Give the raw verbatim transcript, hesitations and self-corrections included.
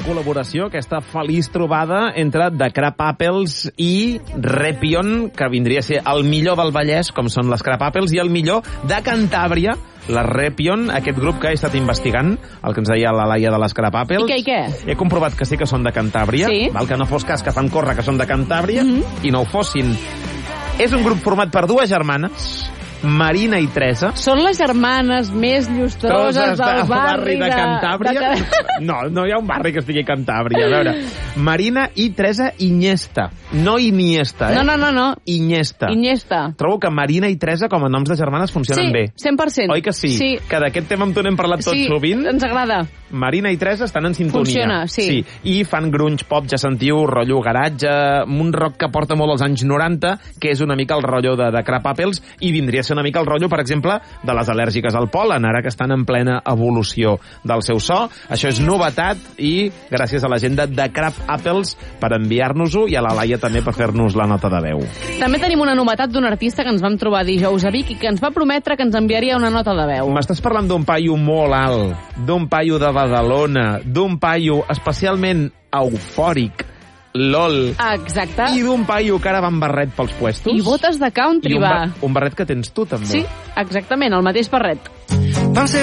col·laboració, aquesta feliç trobada entre The Crab Apples i Repion, que vindria a ser el millor del Vallès, com són les Crab Apples, i el millor de Cantàbria, la Repion, aquest grup que he estat investigant, el que ens deia la Laia de les Crab Apples. I què, i què? He comprovat que sí que són de Cantàbria, sí. val, que no fos cas que fan córrer que són de Cantàbria, mm-hmm. i no ho fossin. És un grup format per dues germanes, Marina i Teresa. Són les germanes més llustroses del barri de, de Cantàbria. De... No, no hi ha un barri que estigui a Cantàbria. A veure, Marina i Teresa Iniesta. No Iniesta, eh? No, no, no, no. Iniesta. Iniesta. Trobo que Marina i Teresa com a noms de germanes funcionen sí, bé. cent per cent. Oi que sí? Sí. Que d'aquest tema amb tu n'hem parlat tot sí, sovint. Sí, ens agrada. Marina i Teresa estan en sintonia. Funciona, sí. sí. I fan grunge pop, ja sentiu, rotllo garatge, un rock que porta molt als anys noranta, que és una mica el rotllo de, de Crab Apples, i vindria a ser una mica el rotllo, per exemple, de les al·lèrgiques al pol·len, ara que estan en plena evolució del seu so. Això és novetat, i gràcies a la gent de The Crab Apples per enviar-nos-ho, i a la Laia també per fer-nos la nota de veu. També tenim una novetat d'un artista que ens vam trobar dijous a Vic i que ens va prometre que ens enviaria una nota de veu. M'estàs parlant d'un paio molt alt, d'un paio de Badalona, d'un paio especialment eufòric, LOL. Exacte. I d'un paio que ara va amb barret pels puestos. I botes de country, I un, va. ba un barret que tens tu, també. Sí, exactament, el mateix barret.